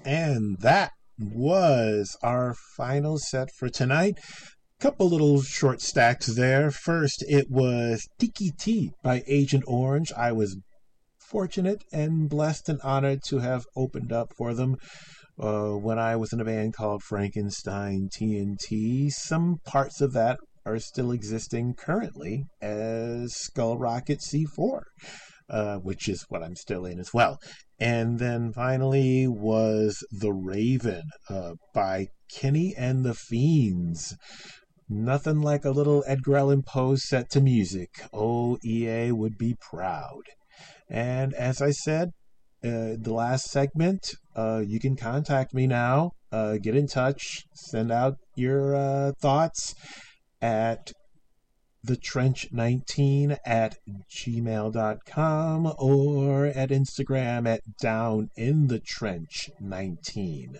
And that was our final set for tonight. Couple little short stacks there. First, it was Tiki T by Agent Orange. I was fortunate and blessed and honored to have opened up for them when I was in a band called Frankenstein TNT. Some parts of that are still existing currently as Skull Rocket C4. Which is what I'm still in as well. And then finally was The Raven by Kenny and the Fiends. Nothing like a little Edgar Allan Poe set to music. OEA would be proud. And as I said, the last segment, you can contact me now. Get in touch. Send out your thoughts at thetrench19 at gmail.com or at Instagram at downinthetrench19.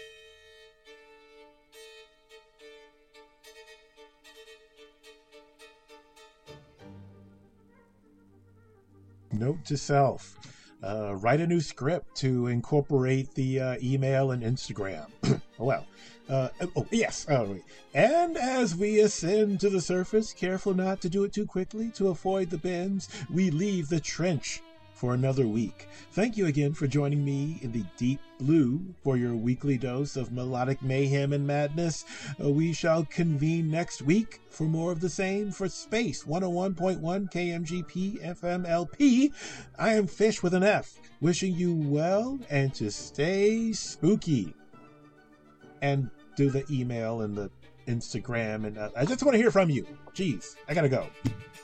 Note to self. Write a new script to incorporate the email and Instagram. Yes. And as we ascend to the surface, careful not to do it too quickly to avoid the bends, we leave the trench for another week. Thank you again for joining me in the deep blue for your weekly dose of melodic mayhem and madness. We shall convene next week for more of the same for Space 101.1 KMGP FMLP. I am Fish with an F, wishing you well and to stay spooky. And do the email and the Instagram, and I just want to hear from you. Jeez, I gotta go.